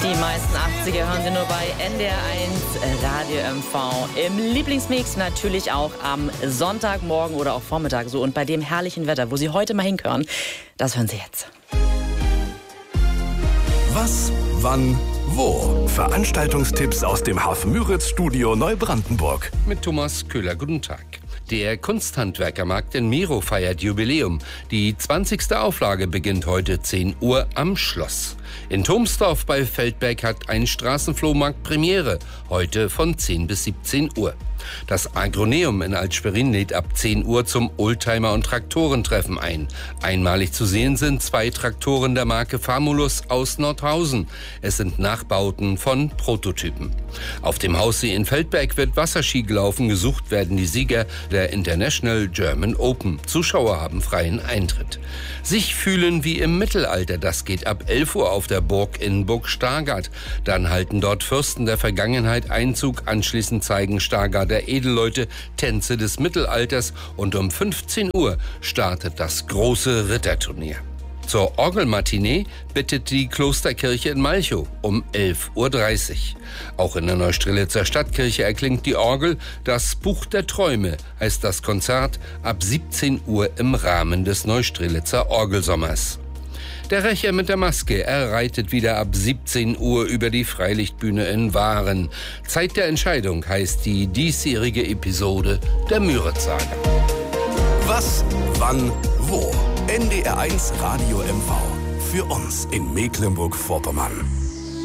Die meisten 80er hören Sie nur bei NDR1 Radio MV. Im Lieblingsmix natürlich auch am Sonntagmorgen oder auch Vormittag so. Und bei dem herrlichen Wetter, wo Sie heute mal hinhören, das hören Sie jetzt. Was, wann, wo? Veranstaltungstipps aus dem Hafen-Müritz-Studio Neubrandenburg. Mit Thomas Köhler, guten Tag. Der Kunsthandwerkermarkt in Miro feiert Jubiläum. Die 20. Auflage beginnt heute 10 Uhr am Schloss. In Thomsdorf bei Feldberg hat ein Straßenflohmarkt Premiere, heute von 10 bis 17 Uhr. Das Agroneum in Alt-Schwerin lädt ab 10 Uhr zum Oldtimer- und Traktorentreffen ein. Einmalig zu sehen sind 2 Traktoren der Marke Famulus aus Nordhausen. Es sind Nachbauten von Prototypen. Auf dem Haussee in Feldberg wird Wasserski gelaufen. Gesucht werden die Sieger der International German Open. Zuschauer haben freien Eintritt. Sich fühlen wie im Mittelalter, das geht ab 11 Uhr auf der Burg in Burg Stargard. Dann halten dort Fürsten der Vergangenheit Einzug. Anschließend zeigen Stargarder Edelleute Tänze des Mittelalters und um 15 Uhr startet das große Ritterturnier. Zur Orgelmatinee bittet die Klosterkirche in Malchow um 11.30 Uhr. Auch in der Neustrelitzer Stadtkirche erklingt die Orgel. Das Buch der Träume heißt das Konzert ab 17 Uhr im Rahmen des Neustrelitzer Orgelsommers. Der Rächer mit der Maske, er reitet wieder ab 17 Uhr über die Freilichtbühne in Waren. Zeit der Entscheidung heißt die diesjährige Episode der Müritz-Saga. Was, wann, wo? NDR1 Radio MV. Für uns in Mecklenburg-Vorpommern.